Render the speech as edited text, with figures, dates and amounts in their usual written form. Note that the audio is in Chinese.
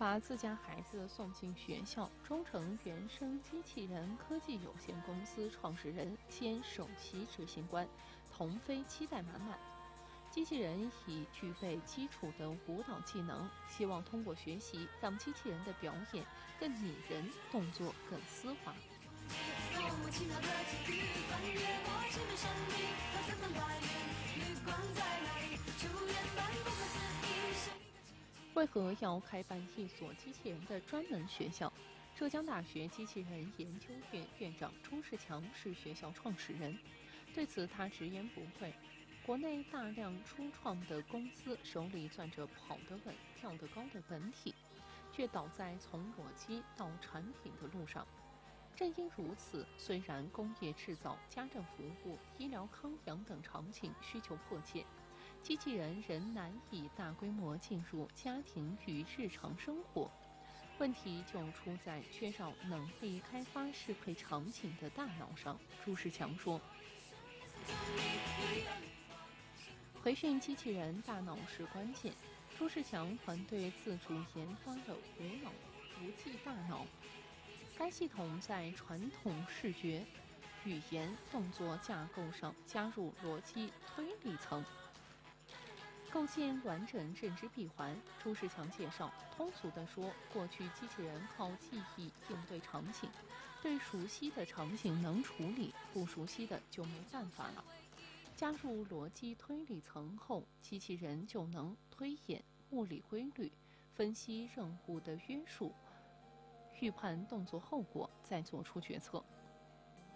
把自家孩子送进学校，中诚原生机器人科技有限公司创始人兼首席执行官童飞期待满满。机器人已具备基础的舞蹈技能，希望通过学习让机器人的表演更拟人，动作更丝滑。为何要开办一所机器人的专门学校？浙江大学机器人研究院院长朱世强是学校创始人。对此，他直言不讳。国内大量初创的公司手里攥着跑得稳、跳得高的本体，却倒在从裸机到产品的路上。正因如此，虽然工业制造、家政服务、医疗康养等场景需求迫切，机器人仍难以大规模进入家庭与日常生活。问题就出在缺少能力开发适配场景的大脑上。朱世强说，培训机器人大脑是关键。朱世强团队自主研发了无脑无记大脑，该系统在传统视觉、语言、动作架构上加入逻辑推理层，构建完整认知闭环。朱世强介绍，通俗地说，过去机器人靠记忆应对场景，对熟悉的场景能处理，不熟悉的就没办法了。加入逻辑推理层后，机器人就能推演物理规律，分析任务的约束，预判动作后果，再做出决策。